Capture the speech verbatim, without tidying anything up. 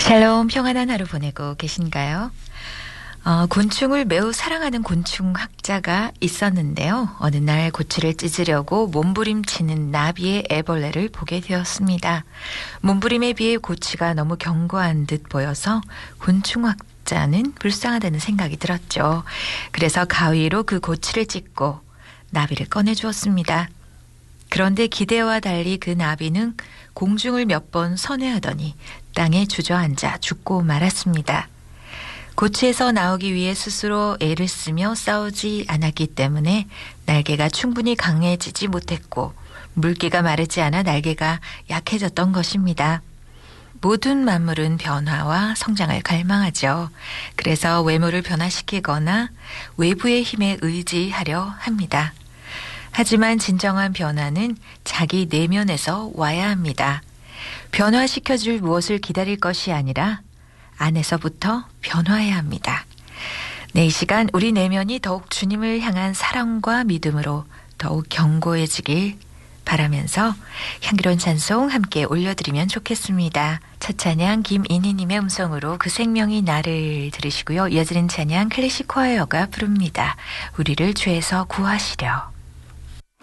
샬롬, 평안한 하루 보내고 계신가요? 어, 곤충을 매우 사랑하는 곤충학자가 있었는데요. 어느 날 고치를 찢으려고 몸부림치는 나비의 애벌레를 보게 되었습니다. 몸부림에 비해 고치가 너무 견고한 듯 보여서 곤충학자는 불쌍하다는 생각이 들었죠. 그래서 가위로 그 고치를 찢고 나비를 꺼내주었습니다. 그런데 기대와 달리 그 나비는 공중을 몇 번 선회하더니 땅에 주저앉아 죽고 말았습니다. 고치에서 나오기 위해 스스로 애를 쓰며 싸우지 않았기 때문에 날개가 충분히 강해지지 못했고 물기가 마르지 않아 날개가 약해졌던 것입니다. 모든 만물은 변화와 성장을 갈망하죠. 그래서 외모를 변화시키거나 외부의 힘에 의지하려 합니다. 하지만 진정한 변화는 자기 내면에서 와야 합니다. 변화시켜줄 무엇을 기다릴 것이 아니라 안에서부터 변화해야 합니다. 네, 이 시간 우리 내면이 더욱 주님을 향한 사랑과 믿음으로 더욱 견고해지길 바라면서 향기로운 찬송 함께 올려드리면 좋겠습니다. 첫 찬양 김인희님의 음성으로 그 생명이 나를 들으시고요. 이어지는 찬양 클래식 콰이어가 부릅니다. 우리를 죄에서 구하시려.